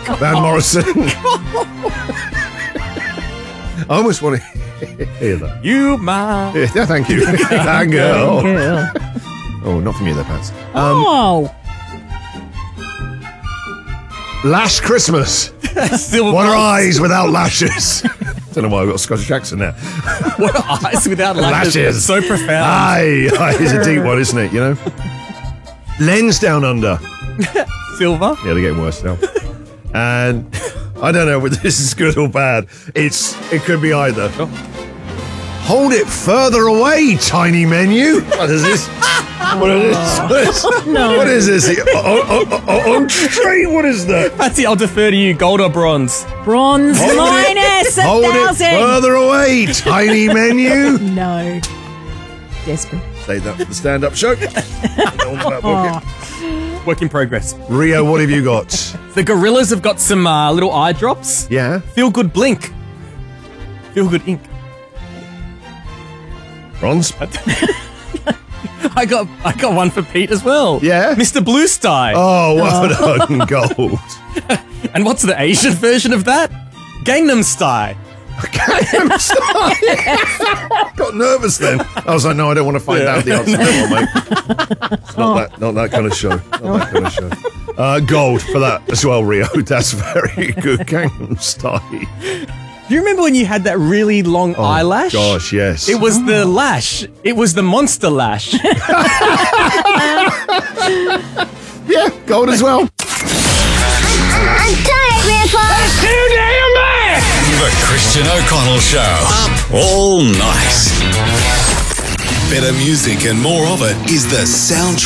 Van Morrison. I almost want to hear that. You my... Yeah, thank you. That girl. Oh, not from you there, Pats. Last Christmas. Silver What are Fox. eyes without lashes? Don't know why I've got a Scottish accent there. What are eyes without lashes? Lashes. It's so profound. Aye, it's a deep one, isn't it, you know? Lens down under. Silver. Yeah, they're getting worse now. And I don't know whether this is good or bad. It could be either. Oh. Hold it further away, tiny menu. What is this? What is this? No. What is this? Entree? What is that? Patsy, I'll defer to you. Gold or bronze? Bronze minus Hold it 1,000. further away, tiny menu. No. Desperate. Say that for the stand-up show. Work in progress. Rio, what have you got? The gorillas have got some little eye drops. Yeah. Feel good blink. Feel good ink. Bronze? I got one for Pete as well. Yeah? Mr. Blue Sty. Oh, well done, gold. And what's the Asian version of that? Gangnam Style. Gangnam Style. Got nervous then. I was like, no, I don't want to find out the answer now, mate. It's not that kind of show. Not that kind of show. Gold for that as well, Rio. That's very good. Gangnam Style. Do you remember when you had that really long eyelash? Gosh, yes. It was the lash. It was the monster lash. Yeah, gold as well. I'm tired, Grandpa. That's too damn bad! The Christian O'Connell Show. Up all night. Better music and more of it is the soundtrack.